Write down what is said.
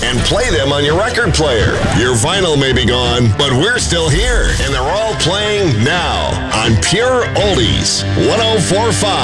and play them on your record player. Your vinyl may be gone, but we're still here, and they're all playing now on Pure Oldies 104.5.